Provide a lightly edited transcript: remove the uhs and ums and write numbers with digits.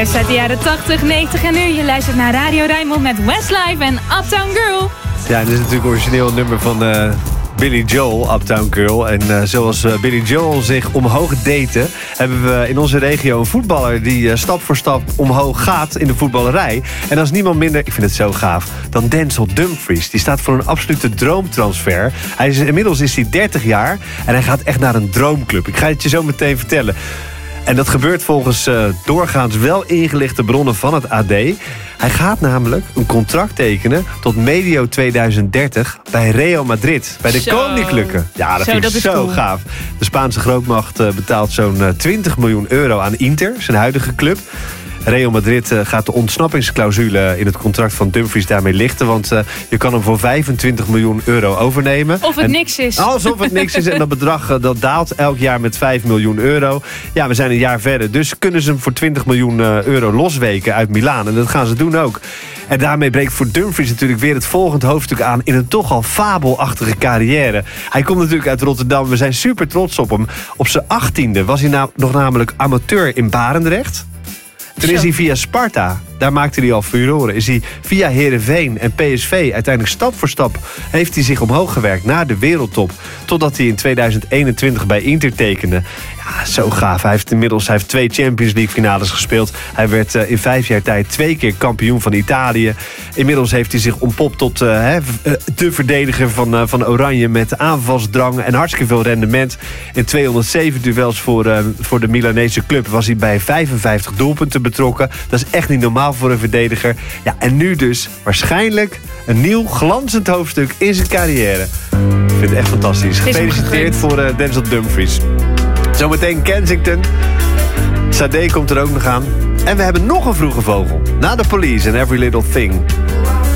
Best uit de jaren 80, 90 en nu. Je luistert naar Radio Rijnmond met Westlife en Uptown Girl. Ja, dit is natuurlijk origineel een nummer van Billy Joel, Uptown Girl. En zoals Billy Joel zich omhoog daten, hebben we in onze regio een voetballer die stap voor stap omhoog gaat in de voetballerij. En dat is niemand minder, ik vind het zo gaaf, dan Denzel Dumfries. Die staat voor een absolute droomtransfer. Inmiddels is hij 30 jaar en hij gaat echt naar een droomclub. Ik ga het je zo meteen vertellen. En dat gebeurt volgens doorgaans wel ingelichte bronnen van het AD. Hij gaat namelijk een contract tekenen tot medio 2030 bij Real Madrid. Bij de Koninklijke. Ja, dat vind ik zo cool. Gaaf. De Spaanse grootmacht betaalt zo'n 20 miljoen euro aan Inter, zijn huidige club. Real Madrid gaat de ontsnappingsclausule in het contract van Dumfries daarmee lichten. Want je kan hem voor 25 miljoen euro overnemen. Of het niks is. Alsof het niks is. En dat bedrag dat daalt elk jaar met 5 miljoen euro. Ja, we zijn een jaar verder. Dus kunnen ze hem voor 20 miljoen euro losweken uit Milaan. En dat gaan ze doen ook. En daarmee breekt voor Dumfries natuurlijk weer het volgende hoofdstuk aan in een toch al fabelachtige carrière. Hij komt natuurlijk uit Rotterdam. We zijn super trots op hem. Op zijn 18e was hij nog namelijk amateur in Barendrecht. Toen is hij via Sparta, daar maakte hij al furoren. Is hij via Heerenveen en PSV uiteindelijk stap voor stap heeft hij zich omhoog gewerkt naar de wereldtop. Totdat hij in 2021 bij Inter tekende. Ja, zo gaaf. Hij heeft 2 Champions League finales gespeeld. Hij werd in 5 jaar tijd 2 keer kampioen van Italië. Inmiddels heeft hij zich ontpopt tot de verdediger van Oranje met aanvalsdrang en hartstikke veel rendement. In 207 duels voor de Milanese club was hij bij 55 doelpunten betrokken. Dat is echt niet normaal voor een verdediger. Ja, en nu dus waarschijnlijk een nieuw glanzend hoofdstuk in zijn carrière. Ik vind het echt fantastisch. Gefeliciteerd voor Denzel Dumfries. Zometeen Kensington. Sade komt er ook nog aan. En we hebben nog een vroege vogel. Na de Police en Every Little Thing.